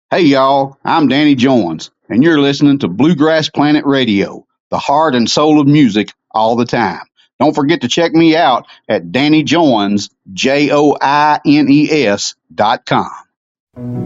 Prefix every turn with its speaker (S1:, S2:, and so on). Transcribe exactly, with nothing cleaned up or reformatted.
S1: Hey, y'all, I'm Danny Jones, and you're listening to Bluegrass Planet Radio, the heart and soul of music all the time. Don't forget to check me out at Danny Jones, J O I N E S dot com.